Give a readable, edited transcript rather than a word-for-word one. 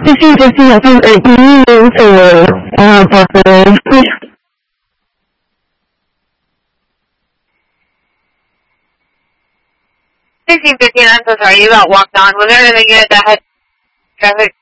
1550 houses are used for Parker. 1615, I'm so sorry, you got walked on. Was there anything in it that had traffic?